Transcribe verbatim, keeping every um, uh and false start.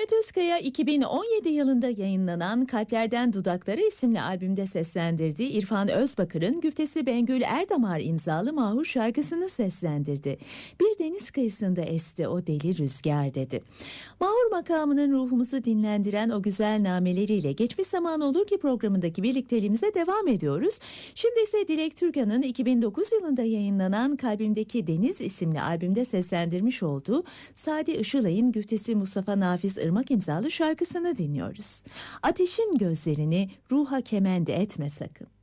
Demet Özkaya iki bin on yedi yılında yayınlanan Kalplerden Dudaklara isimli albümde seslendirdiği İrfan Özbakır'ın güftesi Bengül Erdamar imzalı Mahur şarkısını seslendirdi. Bir deniz kıyısında esti o deli rüzgar dedi. Mahur makamının ruhumuzu dinlendiren o güzel nameleriyle Geçmiş Zaman Olur Ki programındaki birlikteliğimize devam ediyoruz. Şimdi ise Dilek Türkan'ın iki bin dokuz yılında yayınlanan Kalbimdeki Deniz isimli albümde seslendirmiş olduğu Sadi Işılay'ın güftesi Mustafa Nafiz Irmak imzalı şarkısını dinliyoruz. Ateşin gözlerini ruha kemende etme sakın.